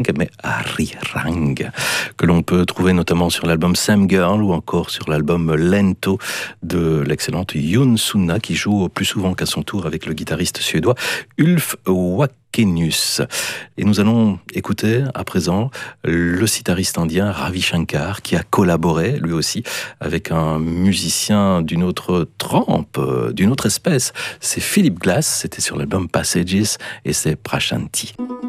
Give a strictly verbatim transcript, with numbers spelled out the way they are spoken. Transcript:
mais Arirang, que l'on peut trouver notamment sur l'album Sam Girl ou encore sur l'album Lento de l'excellente Yoon Sunna, qui joue plus souvent qu'à son tour avec le guitariste suédois Ulf Wakenius. Et nous allons écouter à présent le sitariste indien Ravi Shankar, qui a collaboré lui aussi avec un musicien d'une autre trempe, d'une autre espèce. C'est Philip Glass, c'était sur l'album Passages et c'est Prashanti.